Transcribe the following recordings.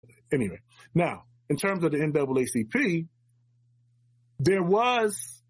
Anyway, now, in terms of the NAACP, there was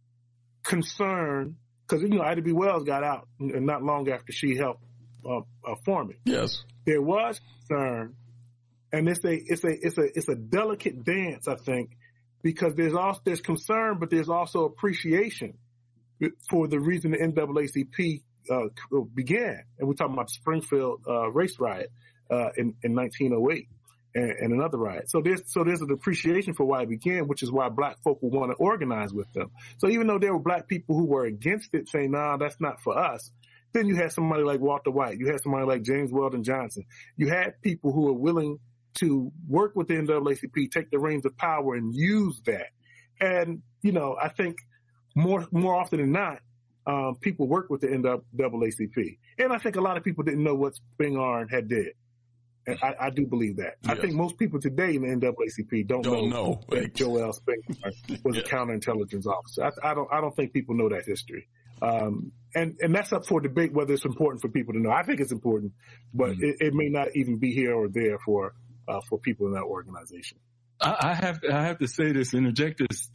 concern because, Ida B. Wells got out not long after she helped form it. Yes. There was concern, and it's a delicate dance, I think, because there's concern, but there's also appreciation for the reason the NAACP began. And we're talking about the Springfield race riot in 1908 and another riot. So there's an appreciation for why it began, which is why black folk will want to organize with them. So even though there were black people who were against it, saying, nah, that's not for us, then you had somebody like Walter White. You had somebody like James Weldon Johnson. You had people who were willing to work with the NAACP, take the reins of power and use that. And, I think more often than not, people work with the NAACP. And I think a lot of people didn't know what Spingarn had did. And I do believe that. Yes. I think most people today in the NAACP don't know that Joel Spingarn was a counterintelligence officer. I don't think people know that history. And that's up for debate whether it's important for people to know. I think it's important, but it may not even be here or there for people in that organization. I have to say this, interject this,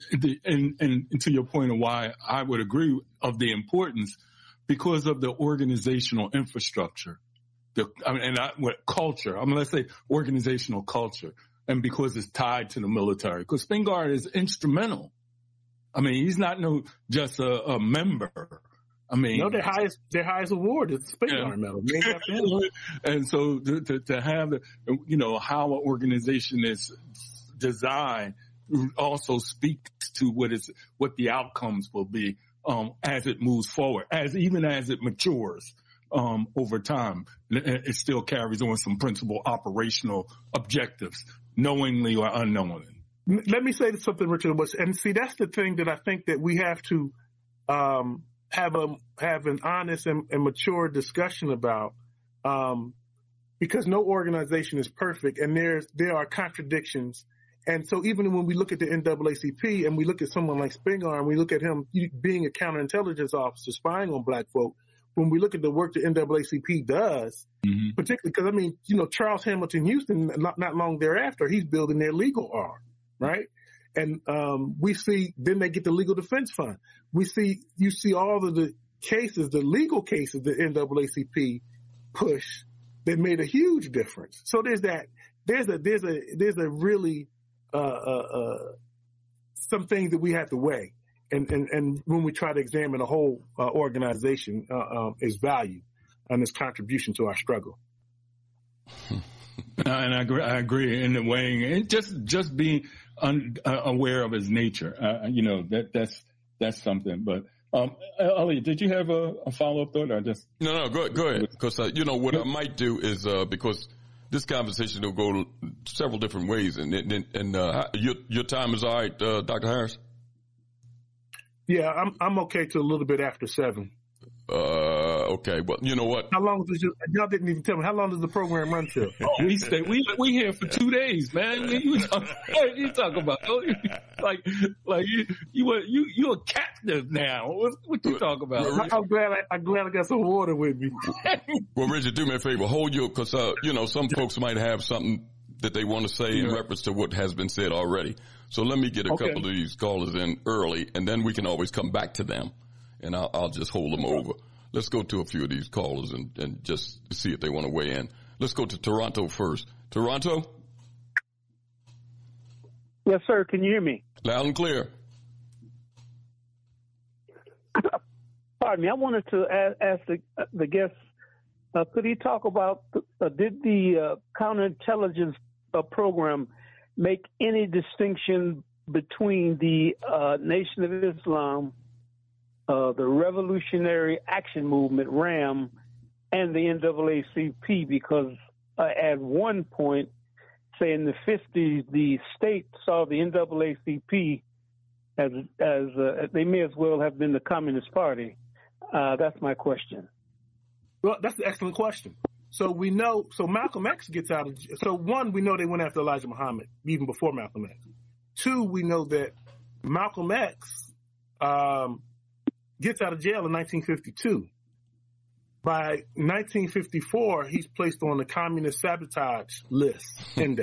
and to your point of why I would agree of the importance, because of the organizational infrastructure, culture. Let's say organizational culture, and because it's tied to the military. Because Spingarn is instrumental. He's not just a member. Their highest award is the Spingarn Medal. And so to have how an organization is designed also speaks to what the outcomes will be, as it moves forward, even as it matures, over time. It still carries on some principal operational objectives, knowingly or unknowingly. Let me say something, Richard. And see, that's the thing that I think that we have to, have an honest and mature discussion about, because no organization is perfect, and there are contradictions. And so even when we look at the NAACP and we look at someone like Spingarn, we look at him being a counterintelligence officer spying on black folk. When we look at the work the NAACP does, particularly because Charles Hamilton Houston, not long thereafter, he's building their legal arm, right? And we see, then they get the legal defense fund. You see all of the cases, the legal cases the NAACP push that made a huge difference. So there's that. There's a really some things that we have to weigh, and when we try to examine a whole organization, its value and its contribution to our struggle. And I agree in the weighing, and just being aware of his nature. That's something. But Elliot, did you have a follow up thought, or just no? Go ahead. Because what I might do is because this conversation will go several different ways, and your time is all right, Dr. Harris. Yeah, I'm okay till a little bit after 7. Okay. Well, you know what? How long does y'all didn't even tell me? How long does the program run till? We here for 2 days, man. You talk about you a captive now. What you talk about? I'm glad I got some water with me. Well, Richard, do me a favor. Hold your, because some folks might have something that they want to say in reference to what has been said already. So let me get a couple of these callers in early, and then we can always come back to them. And I'll just hold them over. Let's go to a few of these callers and just see if they want to weigh in. Let's go to Toronto first. Toronto? Yes, sir. Can you hear me? Loud and clear. Pardon me. I wanted to ask the guest, could he talk about, did the counterintelligence program make any distinction between the Nation of Islam, the Revolutionary Action Movement, RAM, and the NAACP? Because at one point, say in the 50s, the state saw the NAACP as they may as well have been the Communist Party. That's my question. Well, that's an excellent question. So we know, Malcolm X gets out of, so one, we know they went after Elijah Muhammad even before Malcolm X. Two, we know that Malcolm X, gets out of jail in 1952. By 1954, he's placed on the communist sabotage list index.